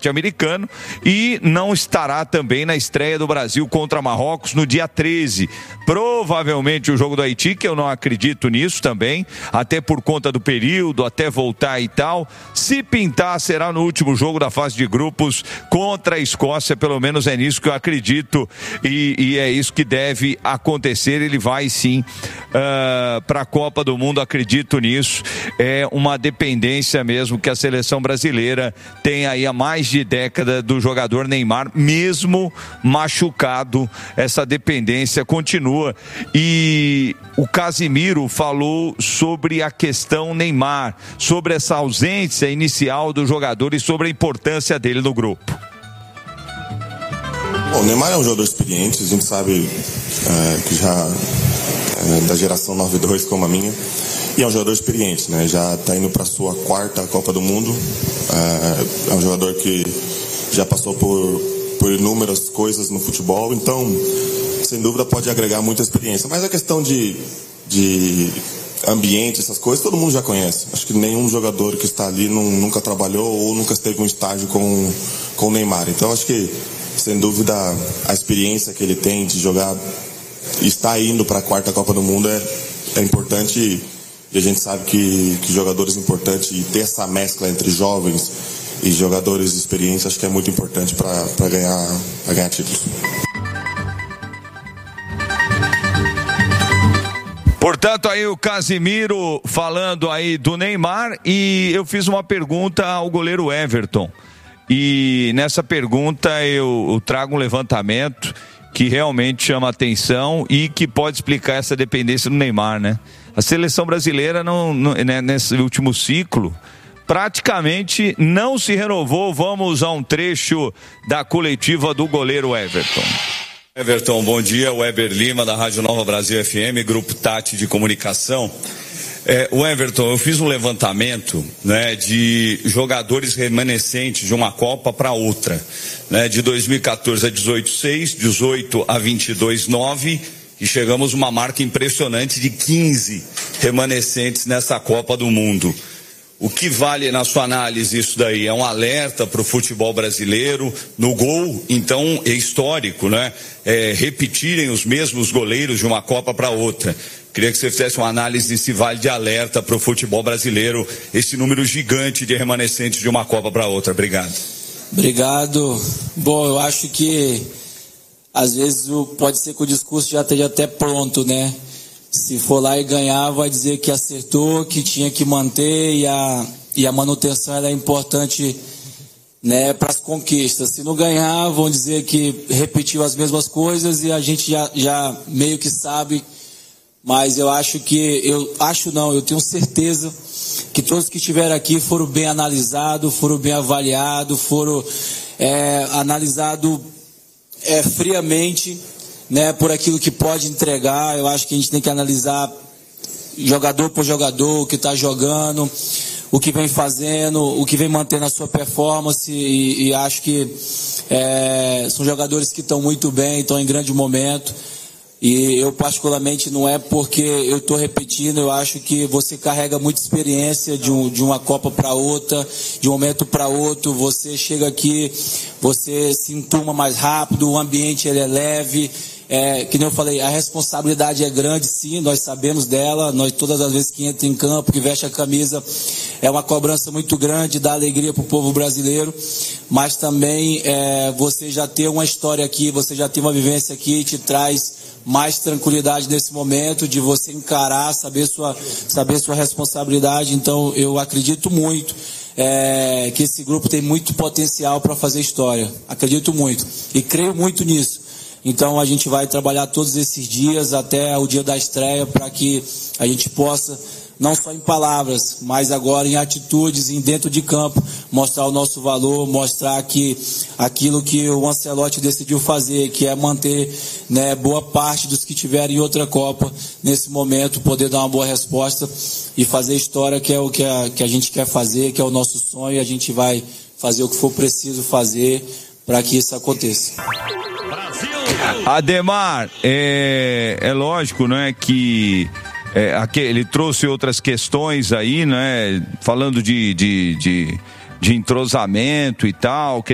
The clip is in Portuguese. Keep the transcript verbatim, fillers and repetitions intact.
norte-americano e não estará também na estreia do Brasil contra Marrocos no dia treze. Provavelmente o jogo do Haiti, que eu não acredito nisso também, até por conta do período, até voltar e tal. Se pintar, será no último jogo da fase de grupos contra a Escócia, pelo menos é nisso que eu acredito e, e é isso que deve acontecer. Ele vai sim uh, para a Copa do Mundo, acredito nisso. É uma dependência mesmo que a seleção brasileira tem aí há mais de década do jogador Neymar, mesmo machucado, essa dependência continua. E o Casimiro falou sobre a questão Neymar, sobre essa ausência inicial do jogador e sobre a importância dele no grupo. Bom, o Neymar é um jogador experiente, a gente sabe é, que já é da geração noventa e dois como a minha, e é um jogador experiente, né? Já está indo para a sua quarta Copa do Mundo, é, é um jogador que já passou por, por inúmeras coisas no futebol, então sem dúvida pode agregar muita experiência, mas a questão de, de ambiente, essas coisas, todo mundo já conhece. Acho que nenhum jogador que está ali não, nunca trabalhou ou nunca esteve em um estágio com, com o Neymar. Então acho que, sem dúvida, a experiência que ele tem de jogar, estar indo para a quarta Copa do Mundo é, é importante e, e a gente sabe que, que jogadores importantes e ter essa mescla entre jovens e jogadores experientes acho que é muito importante para ganhar, para ganhar títulos. Portanto, aí o Casimiro falando aí do Neymar, e eu fiz uma pergunta ao goleiro Everton. E nessa pergunta eu, eu trago um levantamento que realmente chama atenção e que pode explicar essa dependência do Neymar, né? A seleção brasileira, não, não, né, nesse último ciclo, praticamente não se renovou. Vamos a um trecho da coletiva do goleiro Everton. Everton, bom dia. Weber Lima, da Rádio Nova Brasil F M, Grupo Tati de Comunicação. É, o Everton, eu fiz um levantamento, né, de jogadores remanescentes de uma Copa para outra, né, de dois mil e quatorze a dezoito, seis, dezoito a vinte e dois, nove, e chegamos a uma marca impressionante de quinze remanescentes nessa Copa do Mundo. O que vale na sua análise isso daí? É um alerta para o futebol brasileiro no gol, então é histórico, né? É, repetirem os mesmos goleiros de uma Copa para outra. Queria que você fizesse uma análise se vale de alerta para o futebol brasileiro esse número gigante de remanescentes de uma Copa para outra. Obrigado. Obrigado. Bom, eu acho que às vezes pode ser que o discurso já esteja até pronto, né? Se for lá e ganhar, vai dizer que acertou, que tinha que manter e a, e a manutenção era importante, né, para as conquistas. Se não ganhar, vão dizer que repetiu as mesmas coisas e a gente já, já meio que sabe, mas eu acho que, eu acho não, eu tenho certeza que todos que estiveram aqui foram bem analisados, foram bem avaliados, foram é, analisados é, friamente, né, por aquilo que pode entregar. Eu acho que a gente tem que analisar jogador por jogador, o que está jogando, o que vem fazendo, o que vem mantendo a sua performance, e, e acho que é, são jogadores que estão muito bem, estão em grande momento. E eu particularmente, não é porque eu estou repetindo, eu acho que você carrega muita experiência de, um, de uma Copa para outra, de um momento para outro. Você chega aqui, você se entuma mais rápido, o ambiente ele é leve. É, que nem eu falei, a responsabilidade é grande, sim, nós sabemos dela. Nós, todas as vezes que entra em campo, que veste a camisa, é uma cobrança muito grande, dá alegria para o povo brasileiro, mas também é, você já tem uma história aqui, você já tem uma vivência aqui, te traz mais tranquilidade nesse momento de você encarar, saber sua, saber sua responsabilidade. Então eu acredito muito é, que esse grupo tem muito potencial para fazer história, acredito muito e creio muito nisso. Então a gente vai trabalhar todos esses dias até o dia da estreia para que a gente possa, não só em palavras, mas agora em atitudes, em dentro de campo, mostrar o nosso valor, mostrar que aquilo que o Ancelotti decidiu fazer, que é manter, né, boa parte dos que tiverem em outra Copa, nesse momento, poder dar uma boa resposta e fazer história, que é o que a, que a gente quer fazer, que é o nosso sonho, e a gente vai fazer o que for preciso fazer para que isso aconteça. Ademar, é, é lógico, né, que é, aqui, ele trouxe outras questões aí, né, falando de, de, de, de entrosamento e tal, que